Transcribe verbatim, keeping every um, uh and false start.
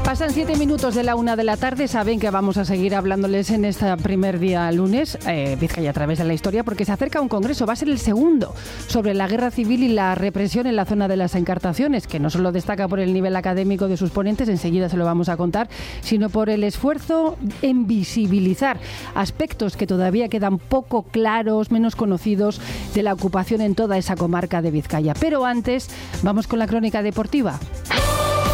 Pasan siete minutos de la una de la tarde. Saben que vamos a seguir hablándoles en este primer día lunes, eh, Vizcaya a través de la historia, porque se acerca un congreso, va a ser el segundo, sobre la guerra civil y la represión en la zona de las Encartaciones, que no solo destaca por el nivel académico de sus ponentes, enseguida se lo vamos a contar, sino por el esfuerzo en visibilizar aspectos que todavía quedan poco claros, menos conocidos de la ocupación en toda esa comarca de Vizcaya. Pero antes, vamos con la crónica deportiva.